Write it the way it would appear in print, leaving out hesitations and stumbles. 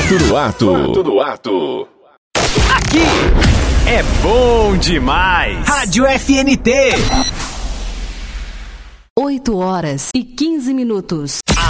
Quarto do ato. Aqui é bom demais. Rádio FNT. 8h15.